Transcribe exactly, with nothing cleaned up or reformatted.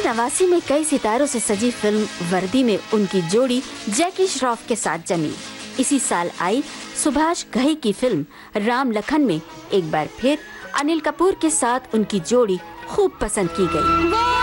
नवासी में कई सितारों से सजी फिल्म वर्दी में उनकी जोड़ी जैकी श्रॉफ के साथ जमी। इसी साल आई सुभाष घई की फिल्म राम लखन में एक बार फिर अनिल कपूर के साथ उनकी जोड़ी खूब पसंद की गई।